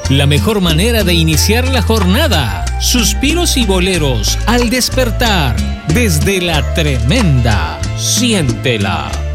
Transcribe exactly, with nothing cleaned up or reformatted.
la mejor manera de iniciar la jornada. Suspiros y boleros al despertar. Desde la tremenda, siéntela.